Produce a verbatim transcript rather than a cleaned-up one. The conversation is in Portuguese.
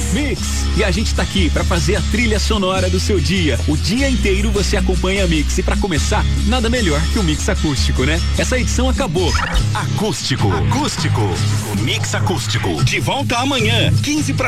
Mix. E a gente tá aqui pra fazer a trilha sonora do seu dia. O dia inteiro você acompanha a Mix. E pra começar, nada melhor que o Mix Acústico, né? Essa edição acabou. Acústico. Acústico. Mix Acústico. De volta amanhã, quinze para